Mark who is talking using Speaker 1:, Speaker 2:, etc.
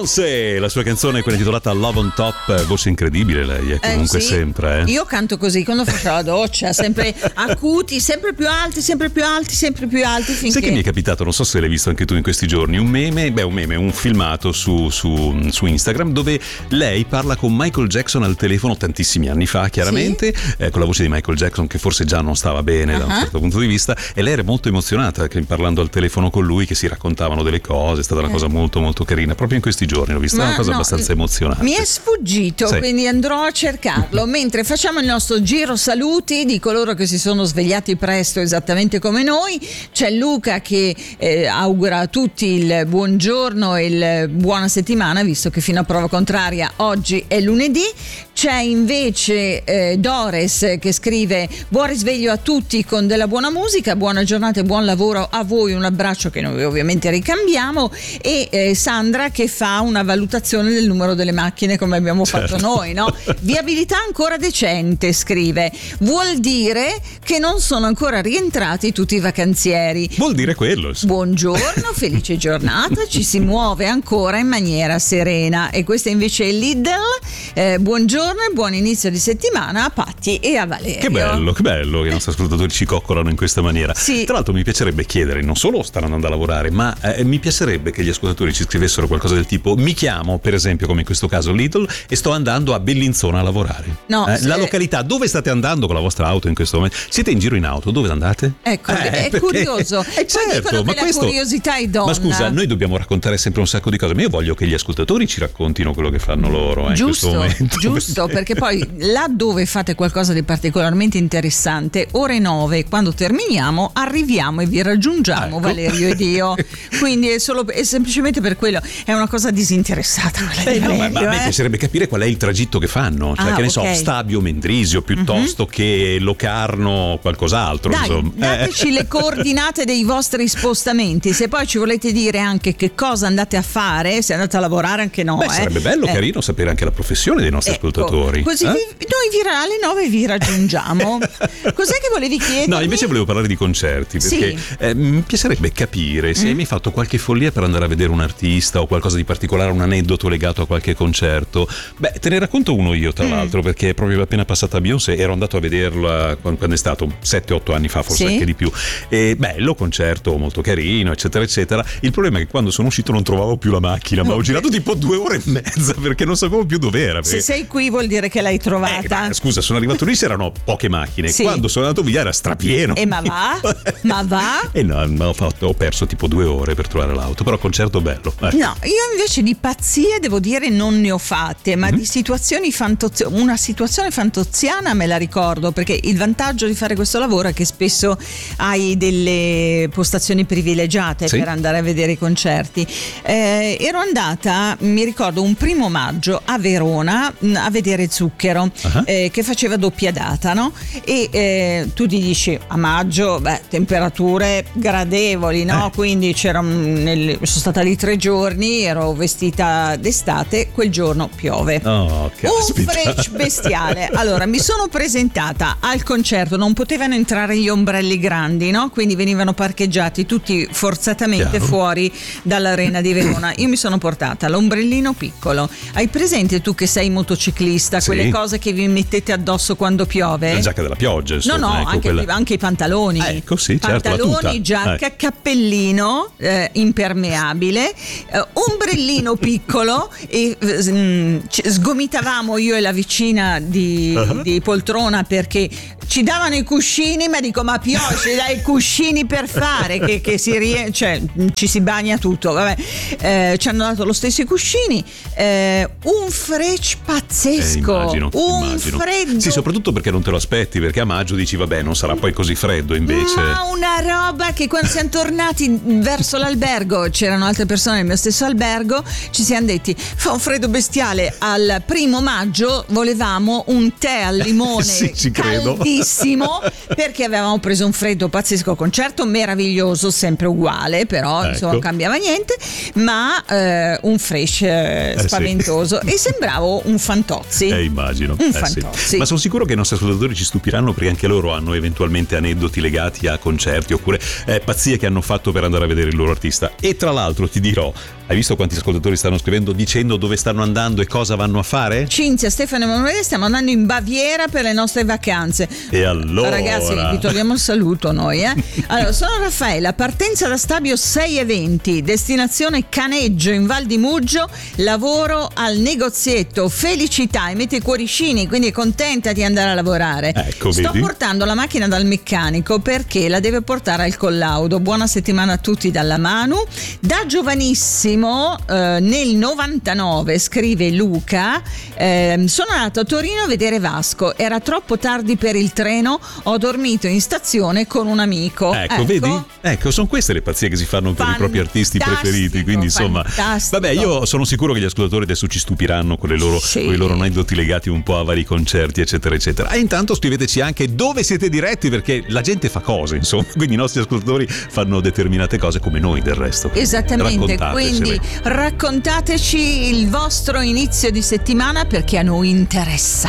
Speaker 1: Beyoncé, la sua canzone, quella intitolata Love on Top, voce incredibile lei, comunque
Speaker 2: sì.
Speaker 1: sempre.
Speaker 2: Io canto così quando faccio la doccia, sempre acuti, sempre più alti, sempre più alti, sempre più alti. Finché...
Speaker 1: Sai che mi è capitato, non so se l'hai visto anche tu in questi giorni, un filmato su Instagram dove lei parla con Michael Jackson al telefono tantissimi anni fa, chiaramente, sì? Con la voce di Michael Jackson che forse già non stava bene da un certo punto di vista, e lei era molto emozionata che parlando al telefono con lui, che si raccontavano delle cose, è stata una cosa molto molto carina, proprio in questi giorni l'ho vista, una cosa abbastanza emozionante.
Speaker 2: Mi è sfuggito, sì. Quindi andrò a cercarlo. Mentre facciamo il nostro giro saluti di coloro che si sono svegliati presto esattamente come noi, c'è Luca che augura a tutti il buongiorno e il buona settimana, visto che fino a prova contraria oggi è lunedì. C'è invece Doris che scrive: buon risveglio a tutti con della buona musica, buona giornata e buon lavoro a voi, un abbraccio che noi ovviamente ricambiamo, e Sandra che fa una valutazione del numero delle macchine come abbiamo fatto noi, no? Viabilità ancora decente, scrive, vuol dire che non sono ancora rientrati tutti i vacanzieri.
Speaker 1: Vuol dire quello.
Speaker 2: Buongiorno, felice giornata, ci si muove ancora in maniera serena. E questa invece è Lidl, buongiorno e buon inizio di settimana a Patti e a Valerio.
Speaker 1: Che bello che i nostri ascoltatori ci coccolano in questa maniera.
Speaker 2: Sì.
Speaker 1: Tra l'altro mi piacerebbe chiedere, non solo stanno andando a lavorare, ma mi piacerebbe che gli ascoltatori ci scrivessero qualcosa del tipo: mi chiamo, per esempio, come in questo caso Lidl, e sto andando a Bellinzona a lavorare.
Speaker 2: No,
Speaker 1: la località, dove state andando con la vostra auto in questo momento? Siete in giro in auto? Dove andate?
Speaker 2: Ecco, è
Speaker 1: perché...
Speaker 2: curioso.
Speaker 1: Certo, ma
Speaker 2: la curiosità è donna.
Speaker 1: Ma scusa, noi dobbiamo raccontare sempre un sacco di cose, ma io voglio che gli ascoltatori ci raccontino quello che fanno loro in questo momento.
Speaker 2: Giusto, perché poi là dove fate qualcosa di particolarmente interessante, ore 9, quando terminiamo, arriviamo e vi raggiungiamo, ecco. Valerio ed io. Quindi è semplicemente per quello, è una cosa disinteressata quella di Valerio,
Speaker 1: ma a me piacerebbe capire qual è il tragitto che fanno, cioè che ne so, Stabio Mendrisio piuttosto che Locarno qualcos'altro.
Speaker 2: Dai,
Speaker 1: insomma.
Speaker 2: dateci le coordinate dei vostri spostamenti, se poi ci volete dire anche che cosa andate a fare, se andate a lavorare anche no.
Speaker 1: Sarebbe bello, carino sapere anche la professione dei nostri ascoltatori.
Speaker 2: Così noi alle 9 vi raggiungiamo. Cos'è che volevi chiedere?
Speaker 1: No, invece volevo parlare di concerti, perché mi piacerebbe capire se hai mai fatto qualche follia per andare a vedere un artista o qualcosa di particolare, un aneddoto legato a qualche concerto. Te ne racconto uno io, tra l'altro, perché proprio appena passata Beyoncé ero andato a vederla quando è stato 7-8 anni fa, forse anche di più. E bello concerto, molto carino, eccetera eccetera. Il problema è che quando sono uscito non trovavo più la macchina, ma ho girato tipo 2 ore e mezza perché non sapevo più dove era.
Speaker 2: Se sei qui vuol dire che l'hai trovata.
Speaker 1: Scusa, sono arrivato lì, c'erano poche macchine. Quando sono andato via era strapieno.
Speaker 2: Ma va?
Speaker 1: E no, ho perso tipo 2 ore per trovare l'auto, però concerto bello.
Speaker 2: No, io invece di pazzie devo dire non ne ho fatte, ma di situazioni una situazione fantoziana me la ricordo, perché il vantaggio di fare questo lavoro è che spesso hai delle postazioni privilegiate per andare a vedere i concerti. Ero andata, mi ricordo, un 1 maggio a Verona a vedere Zucchero, che faceva doppia data, no? E tu ti dici a maggio, temperature gradevoli, no? Quindi sono stata lì 3 giorni, ero vestita d'estate, quel giorno piove.
Speaker 1: Un
Speaker 2: fresh bestiale. Allora mi sono presentata al concerto, non potevano entrare gli ombrelli grandi, no? Quindi venivano parcheggiati tutti forzatamente fuori dall'arena di Verona. Io mi sono portata l'ombrellino piccolo. Hai presente tu che sei motociclista, quelle cose che vi mettete addosso quando piove?
Speaker 1: La giacca della pioggia, insomma.
Speaker 2: No, anche i pantaloni.
Speaker 1: Ecco, sì, certo,
Speaker 2: pantaloni, giacca, cappellino impermeabile, ombrellino piccolo, e sgomitavamo io e la vicina di poltrona perché ci davano i cuscini, ma dico, ma piove, dai, i cuscini per fare che ci si bagna tutto, vabbè. Ci hanno dato lo stesso i cuscini, un fresh pazzesco,
Speaker 1: immagino.
Speaker 2: Freddo,
Speaker 1: sì, soprattutto perché non te lo aspetti, perché a maggio dici vabbè, non sarà poi così freddo, invece
Speaker 2: una roba che quando siamo tornati verso l'albergo, c'erano altre persone nel mio stesso albergo, ci siamo detti fa un freddo bestiale, al 1 maggio volevamo un tè al limone
Speaker 1: ci credo,
Speaker 2: caldissimo, perché avevamo preso un freddo pazzesco. Concerto meraviglioso, sempre uguale, però insomma non cambiava niente, ma un fresh spaventoso, e sembravo un Fantozzi.
Speaker 1: Immagino.
Speaker 2: Fantozzi.
Speaker 1: Ma sono sicuro che i nostri ascoltatori ci stupiranno, perché anche loro hanno eventualmente aneddoti legati a concerti oppure pazzie che hanno fatto per andare a vedere il loro artista. E tra l'altro ti dirò, Hai visto quanti ascoltatori stanno scrivendo dicendo dove stanno andando e cosa vanno a fare?
Speaker 2: Cinzia, Stefano e Emanuele, stiamo andando in Baviera per le nostre vacanze.
Speaker 1: E allora?
Speaker 2: Ragazzi, vi togliamo il saluto noi, Allora, sono Raffaella, partenza da Stabio 6:20, destinazione Caneggio in Val di Muggio, lavoro al negozietto, felicità, e mette i cuoricini, quindi è contenta di andare a lavorare.
Speaker 1: Ecco,
Speaker 2: sto
Speaker 1: vedi?
Speaker 2: portando la macchina dal meccanico perché la deve portare al collaudo. Buona settimana a tutti dalla Manu. Da giovanissimo, nel 99, scrive Luca, sono andato a Torino a vedere Vasco, era troppo tardi per il treno, ho dormito in stazione con un amico.
Speaker 1: Ecco, vedi? Ecco, sono queste le pazzie che si fanno per i propri artisti preferiti, quindi insomma, vabbè, io sono sicuro che gli ascoltatori adesso ci stupiranno con i loro aneddoti legati un po' a vari concerti, eccetera eccetera. E intanto scriveteci anche dove siete diretti, perché la gente fa cose, insomma, quindi i nostri ascoltatori fanno determinate cose come noi del resto.
Speaker 2: Esattamente, quindi raccontateci il vostro inizio di settimana perché a noi interessa.